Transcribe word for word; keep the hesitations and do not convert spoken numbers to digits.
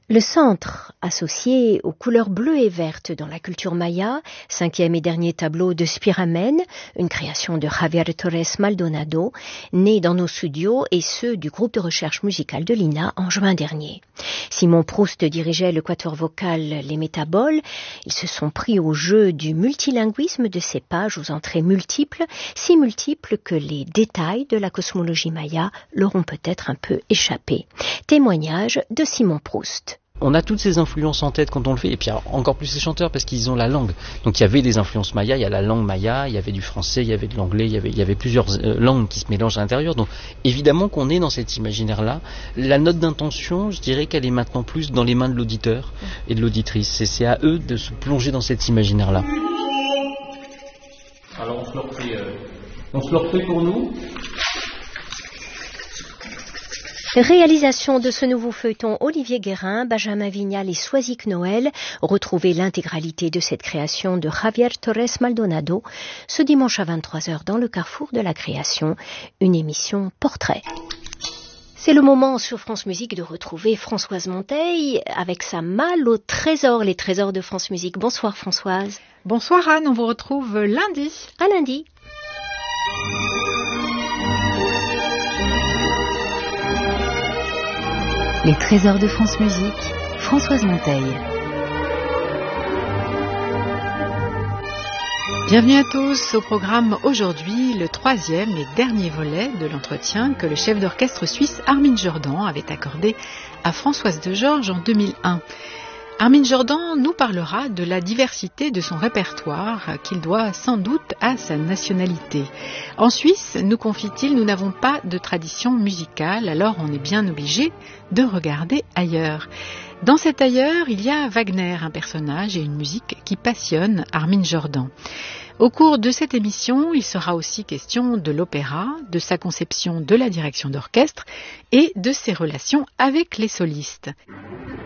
Le centre, associé aux couleurs bleues et vertes dans la culture maya, cinquième et dernier tableau de Spiramen, une création de Javier Torres Maldonado, né dans nos studios et ceux du groupe de recherche musicale de l'I N A en juin dernier. Simon Proust dirigeait le quatuor vocal Les Métaboles. Ils se sont pris au jeu du multilinguisme de ces pages aux entrées multiples, si multiples que les détails de la cosmologie maya leur ont peut-être un peu échappé. Témoignage de Simon Proust. On a toutes ces influences en tête quand on le fait, et puis encore plus les chanteurs parce qu'ils ont la langue. Donc il y avait des influences maya, il y a la langue maya, il y avait du français, il y avait de l'anglais, il y avait, il y avait plusieurs euh, langues qui se mélangent à l'intérieur. Donc évidemment qu'on est dans cet imaginaire-là. La note d'intention, je dirais qu'elle est maintenant plus dans les mains de l'auditeur et de l'auditrice. C'est, c'est à eux de se plonger dans cet imaginaire-là. Alors on se le refait, euh, on se le refait pour nous. Réalisation de ce nouveau feuilleton Olivier Guérin, Benjamin Vignal et Soisic Noël. Retrouvez l'intégralité de cette création de Javier Torres Maldonado ce dimanche à vingt-trois heures dans le Carrefour de la Création, une émission portrait. C'est le moment sur France Musique de retrouver Françoise Monteil avec sa malle au trésor, les trésors de France Musique. Bonsoir Françoise. Bonsoir Anne, on vous retrouve lundi. À lundi. Les trésors de France Musique, Françoise Monteil. Bienvenue à tous au programme aujourd'hui, le troisième et dernier volet de l'entretien que le chef d'orchestre suisse Armin Jordan avait accordé à Françoise de Georges en deux mille un. Armin Jordan nous parlera de la diversité de son répertoire qu'il doit sans doute à sa nationalité. En Suisse, nous confie-t-il, nous n'avons pas de tradition musicale, alors on est bien obligé de regarder ailleurs. Dans cet ailleurs, il y a Wagner, un personnage et une musique qui passionnent Armin Jordan. Au cours de cette émission, il sera aussi question de l'opéra, de sa conception de la direction d'orchestre et de ses relations avec les solistes.